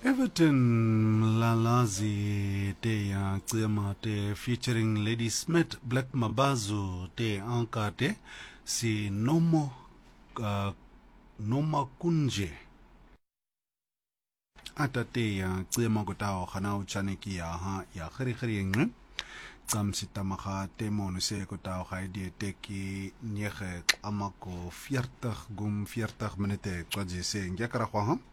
Everton Lalazi te ya Tsema te featuring Lady Smith Black Mabazu te ankate si Noma Kunje ata te ya Tsema kotao khanau chaneki ya ha ya khari ngwe tsam sitamaga te monuse kotao gaidi te ki nege amako 40 minute kwaje se ngakara kwa ha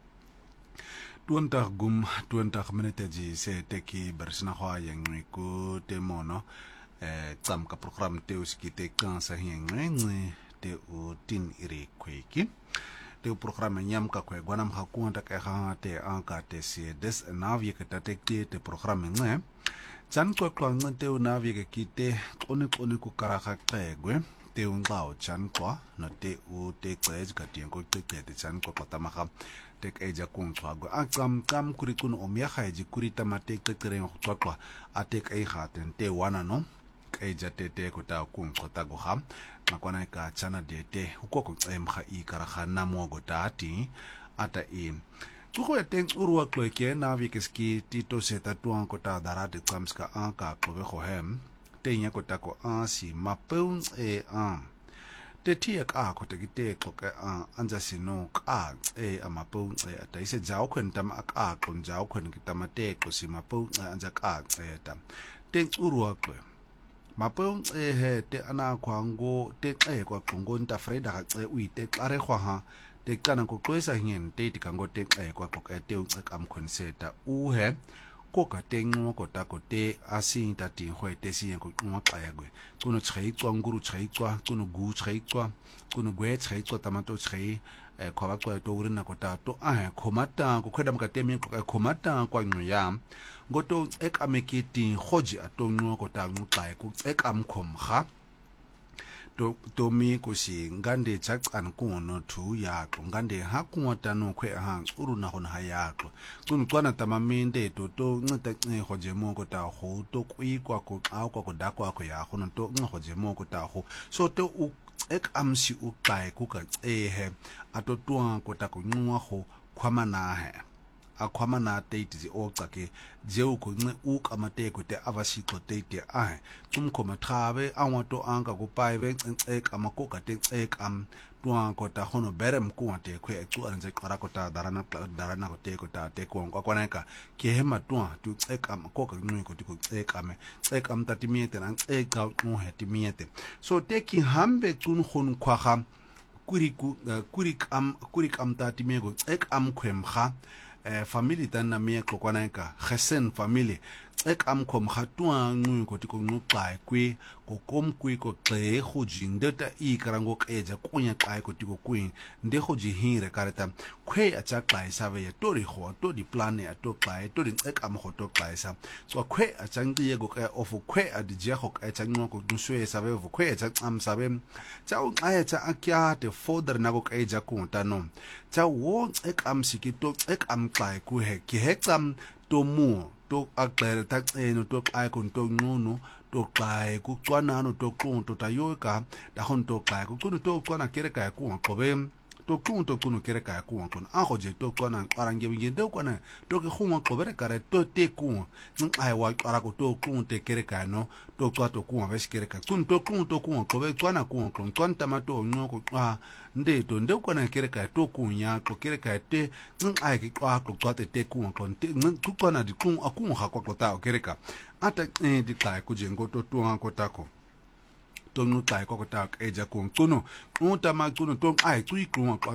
20 minute ji se teki bersna khwa yengwe ko te mono tsam ka program te uski te kansa yengwe te u tin iri kweki te program nyam ka kwe gwanam ha kunta ka ha te anka te si des navi ka te te program ngwe chan ko kwa ngwe te navi ka kite one ku karaka qegwe te unqaw chan kwa no te u te qej ka te ko te chan ko patamaga tek eja kunchwago akam kuri kun omya khaiji kuri tamate kekereng khotwa atek ei khaten te wana no eja te ko ta kunchota go ham makwana ka chana dete ukoko emkha ikara khana mogo tati ata in tuko eteng urwa kloike na vikeski tito seta tuan ko ta darate kamska anka klobe khohem te nya ko ta ko asi mapeun te tia ka ko te kite kloke anja sino ka amapo ata ise jao kwen tam ka kon jao kwen kitamate ko si mapo anja ka ta te urwa kwe mapo he te ana kwango te kwa kongo nta freda ka uite klare kwa ha te kana ko kwesa hien te tikango te kwa kloke te am konseta uhe ko ka teng ko ta ko te asi ta ti hwe te si ko ngwa qayagwe kuno tshei tswa nguru tshei tswa kuno gu tshei tswa kuno gwe tshei tswa tamato tshei ko ba tswa to urina ko ta to khomata ko khweda mka temi ko khomata kwa nnuya ngoto ekamekiti khoji atonqo ko ta nqaye ku ekamkhomga to mi ko si ngande tsakan kuno thu ya ko ngande ha kunwata no khwe ha uruna hona ha ya ko kuncwana tamaminde to ncita khoje mo ko ta ho to kuikwa ko akwa ko dakwa ko ya hono to khoje mo ko ta ho so to u ekamsi u qae ku ka he ato tuwa ko ta ko nwa ho khwamana he akhwamana date zi oqake jeu ko nce ukamate ko te avashiko date tumkhoma thabe anwato anka ko paibe nceka makoka te nceka tuwa ko ta hono berem ku ate khwe ecu anje qara ko ta darana ko te ko ta te ko kwaneka ke hema tuwa tu nceka makoka nqwe ko tiko nceka me nceka mtati miete na nceka no heti miete so te ki hambe tun khon khwaga kurik tati mego nceka mkhwemga family tana mie kokwaneka gesen family ekamkhom khatwa nqu ko tiko nqae kwi kokom kwi ko xe go jindeta ikarango keja kunya qae ko tiko kwin nde go jihire kareta khwe a tsa qae sabe ya tori go to di plan ya to qae to di ekam go to qae sa so khwe a tsangye go ka of khwe a di je go ka tsangwa ko nswe sabe vo khwe a tsam sabe tsa o qae tsa akya te fodder na go keja ku tano tsa wo ekam sikito ekam qae ku he ki hexam to mu to aqere ta xeno to qae kon to nqunu to qae ku cwanano to qunto tayoka da hon to qae ku to cwana kere ka ku qobe to qunto kuno kere ka ku kon ahoje to cwana qarange ngende kwana to ke khunwa qobere kare to te ku nqae wa qara ko to qunte kere ka no to kwato ku wa kere ka kun to qunto ku qobe cwana ku kon kwanta mato noko nde to nde kwana kere ka to kunya ko kere ka te nqae ki kwa ko kwate te ku kon te ku kwana di ku aku ha kwa ta kere ka ata di qae ku jengo to tuwa ko tako to nu qae ko ta eja ku kuno utama kuno to ai tu ku